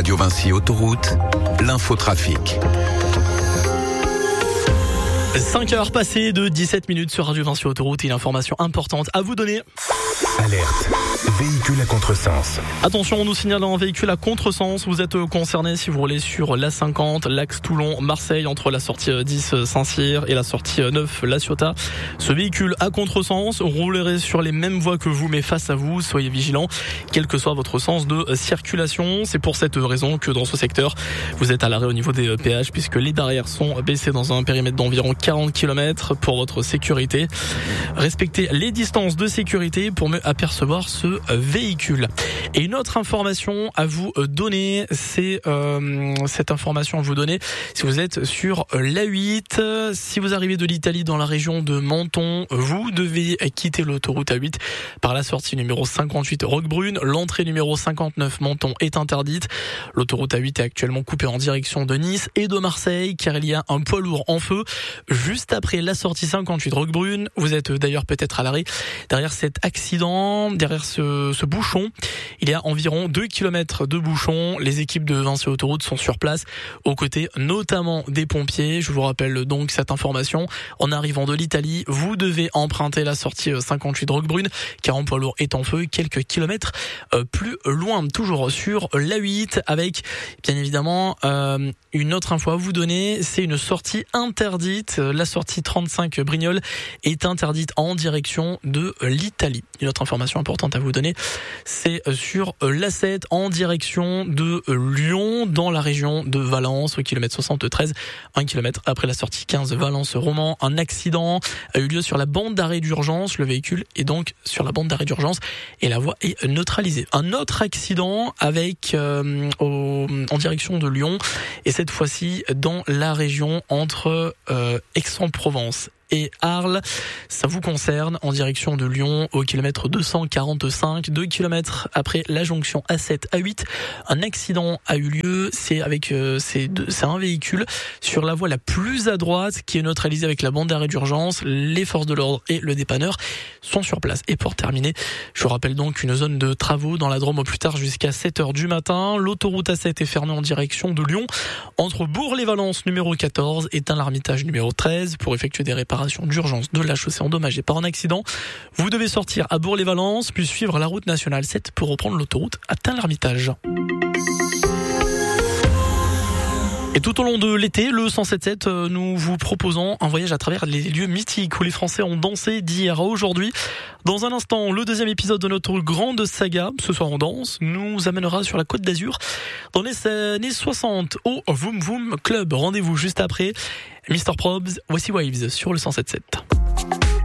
Radio Vinci Autoroute, l'infotrafic. 5 heures passées de 17 minutes sur Radio Vinci Autoroute et une information importante à vous donner. Alerte, véhicule à contresens. Attention, on nous signale un véhicule à contresens. Vous êtes concerné si vous roulez sur l'A50, l'axe Toulon-Marseille, entre la sortie 10 Saint-Cyr et la sortie 9 La Ciotat. Ce véhicule à contresens roulerait sur les mêmes voies que vous, mais face à vous. Soyez vigilants, quel que soit votre sens de circulation. C'est pour cette raison que dans ce secteur, vous êtes à l'arrêt au niveau des péages, puisque les barrières sont baissées dans un périmètre d'environ 40 km pour votre sécurité. Respectez les distances de sécurité pour mieux apercevoir ce véhicule. Et une autre information à vous donner, c'est cette information à vous donner si vous êtes sur l'A8. Si vous arrivez de l'Italie dans la région de Menton, vous devez quitter l'autoroute A8 par la sortie numéro 58 Roquebrune. L'entrée numéro 59 Menton est interdite. L'autoroute A8 est actuellement coupée en direction de Nice et de Marseille car il y a un poids lourd en feu juste après la sortie 58 Roquebrune. Vous êtes d'ailleurs peut-être à l'arrêt derrière cet accident, derrière ce bouchon. Il y a environ 2 km de bouchon. Les équipes de Vinci Autoroute sont sur place, aux côtés notamment des pompiers. Je vous rappelle donc cette information. En arrivant de l'Italie, vous devez emprunter la sortie 58 Roquebrune, car un poids lourd est en feu quelques kilomètres plus loin. Toujours sur l'A8, avec bien évidemment une autre info à vous donner. C'est une sortie interdite. La sortie 35 Brignoles est interdite en direction de l'Italie. Une autre information importante à vous donner, c'est sur l'A7 en direction de Lyon, dans la région de Valence, au kilomètre 73, 1 km après la sortie 15 Valence-Romans. Un accident a eu lieu sur la bande d'arrêt d'urgence. Le véhicule est donc sur la bande d'arrêt d'urgence et la voie est neutralisée. Un autre accident avec en direction de Lyon, et cette fois-ci dans la région entre Aix-en-Provence et Arles. Ça vous concerne, en direction de Lyon, au kilomètre 245, 2 km après la jonction A7 A8. Un accident a eu lieu. C'est un véhicule sur la voie la plus à droite qui est neutralisé avec la bande d'arrêt d'urgence. Les forces de l'ordre et le dépanneur sont sur place. Et pour terminer, je vous rappelle donc une zone de travaux dans la Drôme au plus tard jusqu'à 7h du matin. L'autoroute A7 est fermée en direction de Lyon entre Bourg-les-Valences numéro 14 et Tain-l'Hermitage numéro 13 pour effectuer des réparations d'urgence de la chaussée endommagée par un accident. Vous devez sortir à Bourg-les-Valences puis suivre la route nationale 7 pour reprendre l'autoroute à Tain-l'Hermitage. Et tout au long de l'été, le 107.7, nous vous proposons un voyage à travers les lieux mythiques où les Français ont dansé d'hier à aujourd'hui. Dans un instant, le deuxième épisode de notre grande saga, Ce soir on danse, nous amènera sur la Côte d'Azur dans les années 60 au Voom Voom Club. Rendez-vous juste après. Mr. Probs, voici Waves sur le 107.7.